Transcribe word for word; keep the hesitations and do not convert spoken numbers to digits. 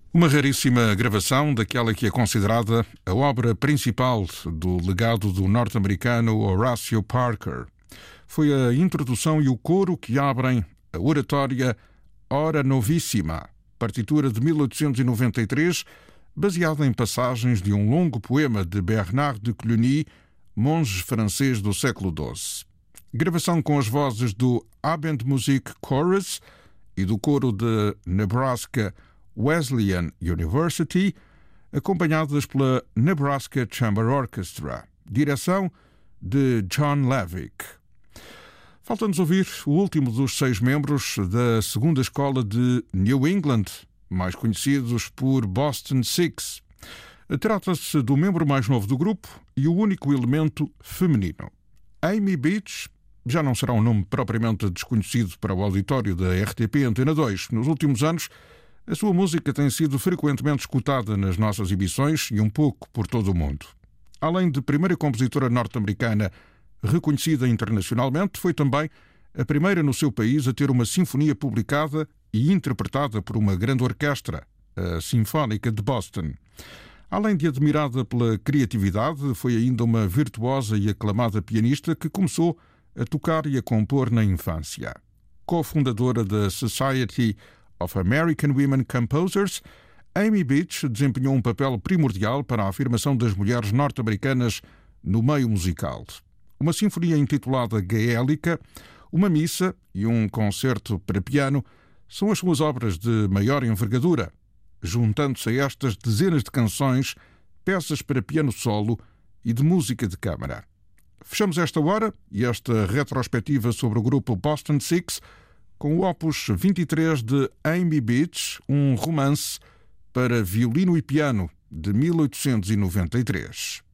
Uma raríssima gravação daquela que é considerada a obra principal do legado do norte-americano Horatio Parker. Foi a introdução e o coro que abrem a oratória Hora Novissima, partitura de mil oitocentos e noventa e três, baseada em passagens de um longo poema de Bernard de Cluny, monge francês do século doze. Gravação com as vozes do Abendmusik Chorus e do coro de Nebraska Wesleyan University, acompanhadas pela Nebraska Chamber Orchestra. Direção de John Levick. Falta-nos ouvir o último dos seis membros da segunda escola de New England, mais conhecidos por Boston Six. Trata-se do membro mais novo do grupo e o único elemento feminino. Amy Beach já não será um nome propriamente desconhecido para o auditório da R T P Antena dois. Nos últimos anos, a sua música tem sido frequentemente escutada nas nossas emissões e um pouco por todo o mundo. Além de primeira compositora norte-americana reconhecida internacionalmente, foi também a primeira no seu país a ter uma sinfonia publicada e interpretada por uma grande orquestra, a Sinfónica de Boston. Além de admirada pela criatividade, foi ainda uma virtuosa e aclamada pianista que começou a tocar e a compor na infância. Cofundadora da Society of American Women Composers, Amy Beach desempenhou um papel primordial para a afirmação das mulheres norte-americanas no meio musical. Uma sinfonia intitulada Gaélica, uma missa e um concerto para piano são as suas obras de maior envergadura, juntando-se a estas dezenas de canções, peças para piano solo e de música de câmara. Fechamos esta hora e esta retrospectiva sobre o grupo Boston Six com o opus vinte e três de Amy Beach, um romance para violino e piano de mil oitocentos e noventa e três.